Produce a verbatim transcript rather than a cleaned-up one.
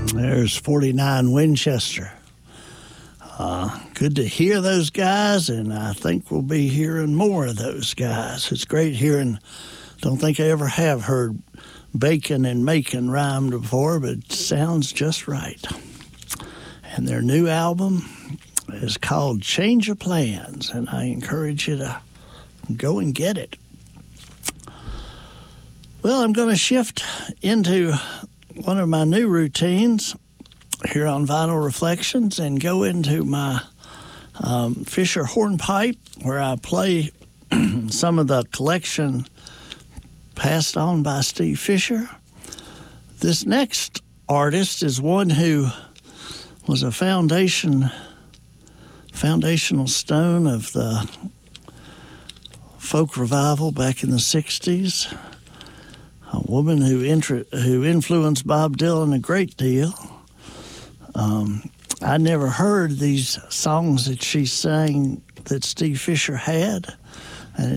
There's forty-nine Winchester. Uh, good to hear those guys, and I think we'll be hearing more of those guys. It's great hearing, don't think I ever have heard bacon and macon rhymed before, but it sounds just right. And their new album is called Change of Plans, and I encourage you to go and get it. Well, I'm going to shift into one of my new routines here on Vinyl Reflections and go into my um, Fisher hornpipe, where I play some of the collection passed on by Steve Fisher. This next artist is one who was a foundation, foundational stone of the folk revival back in the sixties. A woman who intru- who influenced Bob Dylan a great deal. Um, I never heard these songs that she sang that Steve Fisher had.